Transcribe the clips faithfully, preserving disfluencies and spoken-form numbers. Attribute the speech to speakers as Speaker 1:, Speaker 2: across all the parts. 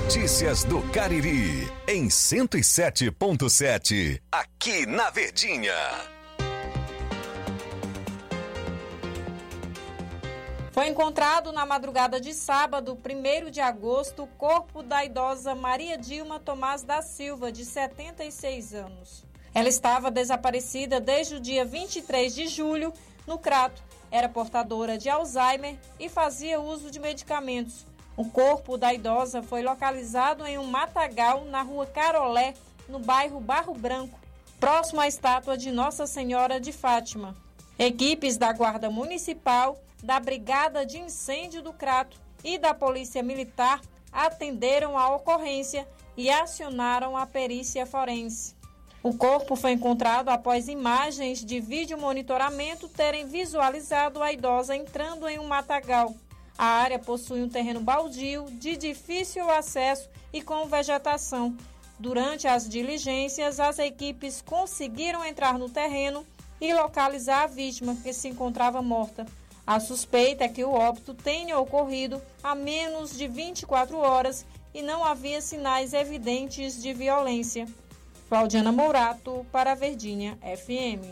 Speaker 1: Notícias do Cariri, em cento e sete ponto sete, aqui na Verdinha.
Speaker 2: Foi encontrado na madrugada de sábado, primeiro de agosto, o corpo da idosa Maria Dilma Tomás da Silva, de setenta e seis anos. Ela estava desaparecida desde o dia vinte e três de julho, no Crato. Era portadora de Alzheimer e fazia uso de medicamentos. O corpo da idosa foi localizado em um matagal na rua Carolé, no bairro Barro Branco, próximo à estátua de Nossa Senhora de Fátima. Equipes da Guarda Municipal, da Brigada de Incêndio do Crato e da Polícia Militar atenderam a ocorrência e acionaram a perícia forense. O corpo foi encontrado após imagens de vídeo monitoramento terem visualizado a idosa entrando em um matagal. A área possui um terreno baldio, de difícil acesso e com vegetação. Durante as diligências, as equipes conseguiram entrar no terreno e localizar a vítima, que se encontrava morta. A suspeita é que o óbito tenha ocorrido há menos de vinte e quatro horas e não havia sinais evidentes de violência. Claudiana Mourato, para a Verdinha F M.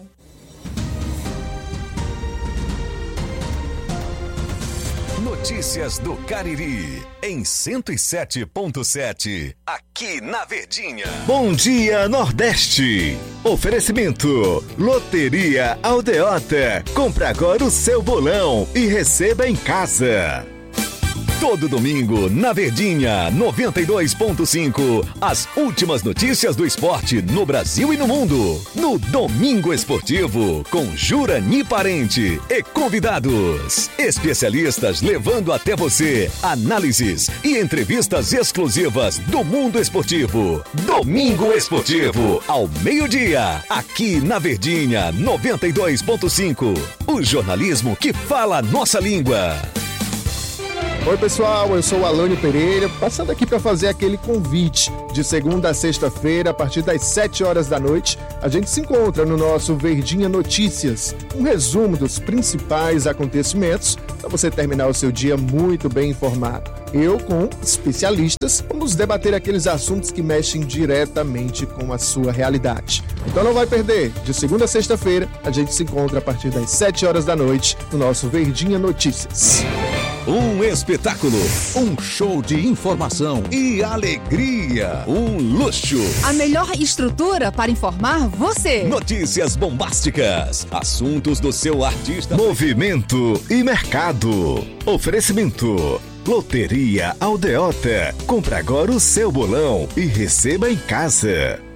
Speaker 1: Notícias do Cariri, em cento e sete ponto sete, aqui na Verdinha. Bom dia, Nordeste. Oferecimento: Loteria Aldeota. Compre agora o seu bolão e receba em casa. Todo domingo, na Verdinha, noventa e dois ponto cinco, as últimas notícias do esporte no Brasil e no mundo. No Domingo Esportivo, com Jurani Parente e convidados. Especialistas levando até você análises e entrevistas exclusivas do mundo esportivo. Domingo Esportivo, ao meio-dia, aqui na Verdinha, noventa e dois ponto cinco. O jornalismo que fala a nossa língua.
Speaker 3: Oi pessoal, eu sou o Alânio Pereira, passando aqui para fazer aquele convite. De segunda a sexta-feira, a partir das sete horas da noite, a gente se encontra no nosso Verdinha Notícias, um resumo dos principais acontecimentos para você terminar o seu dia muito bem informado. Eu, com especialistas, vamos debater aqueles assuntos que mexem diretamente com a sua realidade. Então não vai perder, de segunda a sexta-feira, a gente se encontra a partir das sete horas da noite no nosso Verdinha Notícias.
Speaker 1: Um espetáculo, um show de informação e alegria, um luxo.
Speaker 4: A melhor estrutura para informar você.
Speaker 1: Notícias bombásticas, assuntos do seu artista. Movimento e mercado. Oferecimento: Loteria Aldeota. Compre agora o seu bolão e receba em casa.